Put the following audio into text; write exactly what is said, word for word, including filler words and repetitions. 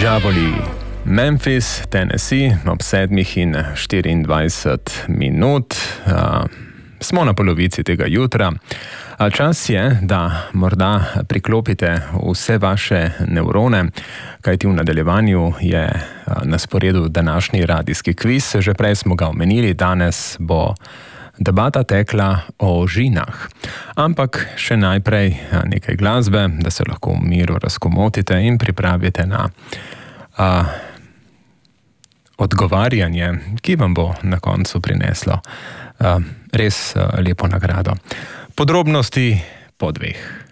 Džavoli, Memphis, Tennessee, ob sedmih in štiriindvajset minut. Uh, smo na polovici tega jutra. Čas je, da morda priklopite vse vaše nevrone, kajti v nadaljevanju je na sporedu današnji radijski kviz. Že prej smo ga omenili, danes bo debata tekla o žinah. Ampak še najprej nekaj glasbe, da se lahko v miru razkomotite in pripravite na a, odgovarjanje, ki vam bo na koncu prineslo a, res a, lepo nagrado. Podrobnosti po dveh.